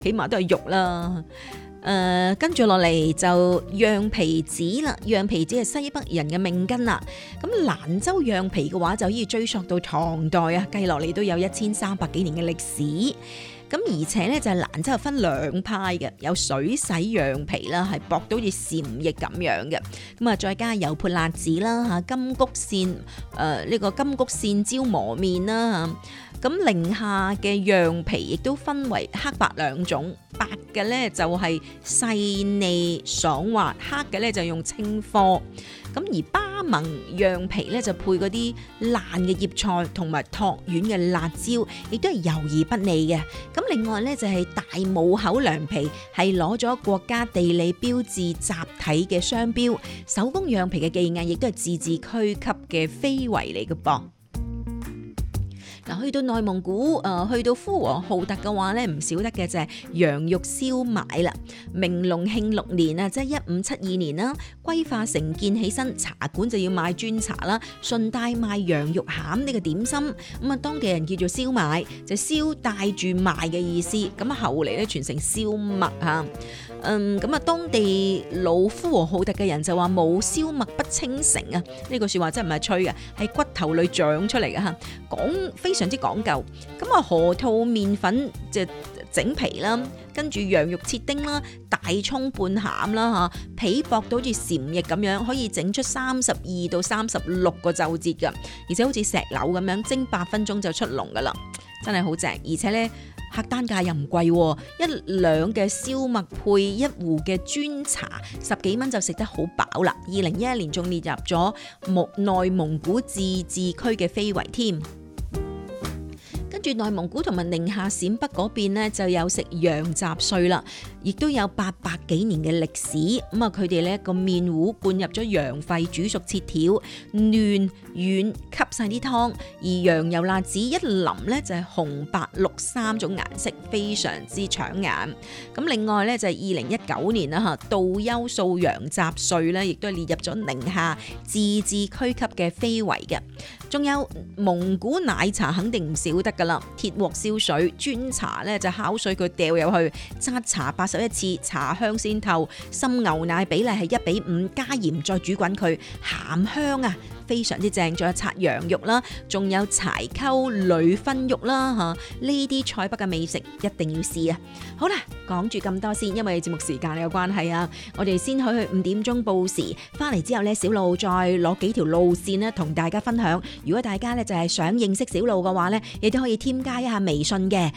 起碼都係肉啦。跟住落嚟就羊皮紙啦，羊皮紙係西北人嘅命根啦。咁蘭州羊皮嘅話就可以追溯到唐代啊，計落嚟都有1300幾年嘅歷史。咁而且咧就係蘭州分兩派嘅，有水洗羊皮啦，係薄到好似禪液咁樣嘅。咁啊，再加油潑辣子啦嚇，金谷線呢個金谷線椒磨面啦嚇。咁寧夏嘅羊皮亦都分為黑白兩種，白嘅咧就係細膩爽滑，黑嘅咧就用青科。咁而巴盟羊皮咧就配嗰啲爛嘅葉菜同埋托丸嘅辣椒，亦都係油而不膩嘅。咁另外咧就係大母口涼皮，係攞咗國家地理標誌集體嘅商標，手工羊皮嘅技藝亦都係自治區級嘅非遺嚟嘅噃。去到內蒙古，去到呼和浩特嘅話咧，唔少得嘅就係羊肉燒賣啦。明隆慶6年啊，即係1572年啦，歸化城建起身，茶館就要賣磚茶啦，順帶賣羊肉餡呢個點心。咁啊，當地人叫做燒賣，就燒帶住賣嘅意思。咁啊，後嚟咧傳成燒麥嚇。咁啊，當地老呼和浩特嘅人就話冇燒麥不稱城啊！呢句説話真唔係吹嘅，係骨頭裏長出嚟嘅嚇，非常之講究。咁啊，河兔麵粉就整皮啦，跟住羊肉切丁啦，大葱拌餡啦嚇，皮薄到好似禪液咁樣，可以整出32到36個皺節㗎，而且好似石榴咁樣蒸8分鐘就出籠噶啦，真係好正，而且咧。客單價又唔貴，一兩嘅燒麥配一壺嘅磚茶，10幾蚊就食得好飽啦。2011年仲列入咗內蒙古自治區嘅非遺添。跟住內蒙古同埋寧夏陝北嗰邊呢，就有食羊雜碎啦，亦都有800幾年嘅歷史。咁啊，佢哋呢個麵糊灌入咗羊肺煮熟切條，嫩軟吸晒啲湯，而羊油辣子一淋呢，就係紅白綠3種顏色，非常之搶眼。咁另外呢，就係2019年啦嚇，杜優素羊雜碎呢，亦都係列入咗寧夏自治區級嘅非遺嘅。仲有蒙古奶茶肯定唔少得噶啦，鐵鑊燒水，磚茶咧就敲碎佢掉入去，揸茶81次，茶香先透，滲牛奶比例係1:5，加鹽再煮滾佢，鹹香啊！非常之正，仲有涮羊肉啦，仲有柴溝女分肉啦嚇，呢啲塞北嘅美食一定要試啊！好啦，講住咁多先，因為節目時間有關係啊，我哋先去5點鐘報時，翻嚟之後咧，小路再攞幾條路線咧同大家分享。如果大家咧就係想認識小路嘅話咧，亦都可以添加一下微信嘅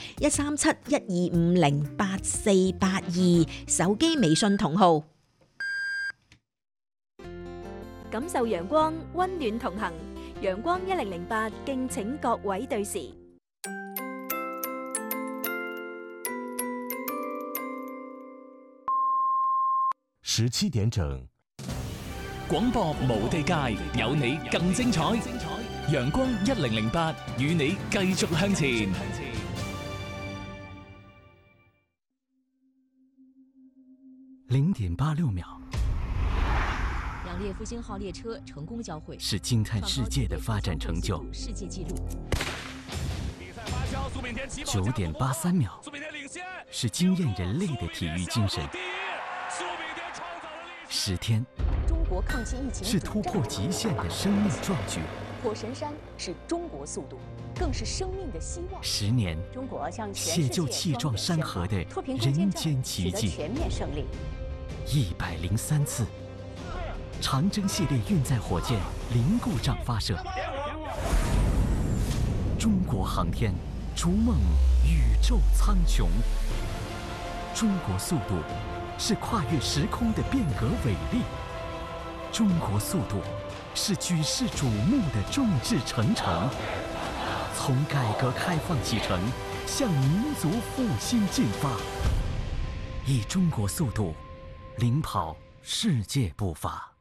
13712508482手機微信同號。 感受陽光，溫暖同行。陽光1008，敬請各位對時。 17點整，廣播無地界，有你更精彩。陽光1008，與你繼續向前。 0.86秒。 列复兴号列车成功交汇， 是惊叹世界的发展成就。 世界纪录。 9.83秒，是惊艳人类的体育精神。10天， 中国抗击疫情是突破极限的生命壮举。 火神山是中国速度，更是生命的希望。 10年， 中国向全写就气壮山河的人间奇迹。 全面胜利。 103次。长征系列运载火箭零故障发射，中国航天逐梦宇宙苍穹。中国速度是跨越时空的变革伟力，中国速度是举世瞩目的众志成城。从改革开放启程，向民族复兴进发，以中国速度领跑世界步伐。